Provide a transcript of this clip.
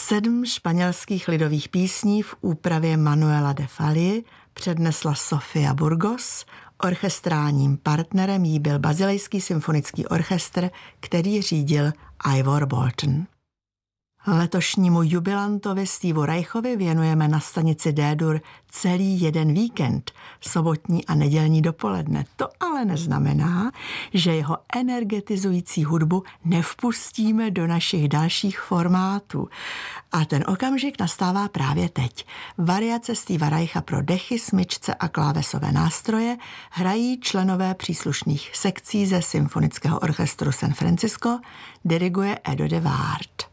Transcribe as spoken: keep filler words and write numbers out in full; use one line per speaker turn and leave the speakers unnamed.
Sedm španělských lidových písní v úpravě Manuela de Falla přednesla Sofia Burgos. Orchestrálním partnerem jí byl Bazilejský symfonický orchestr, který řídil Ivor Bolton. Letošnímu jubilantovi Steveu Reichovi věnujeme na stanici D-dur celý jeden víkend, sobotní a nedělní dopoledne. To ale neznamená, že jeho energetizující hudbu nevpustíme do našich dalších formátů. A ten okamžik nastává právě teď. Variace Steva Reicha pro dechy, smyčce a klávesové nástroje hrají členové příslušných sekcí ze Symfonického orchestru San Francisco, diriguje Edo de Waard.